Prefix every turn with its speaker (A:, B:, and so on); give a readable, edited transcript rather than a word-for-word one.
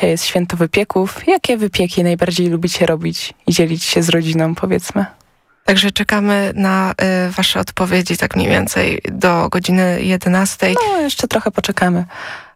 A: jest święto wypieków. Jakie wypieki najbardziej lubicie robić i dzielić się z rodziną, powiedzmy?
B: Także czekamy na wasze odpowiedzi tak mniej więcej do godziny 11.
A: No, jeszcze trochę poczekamy.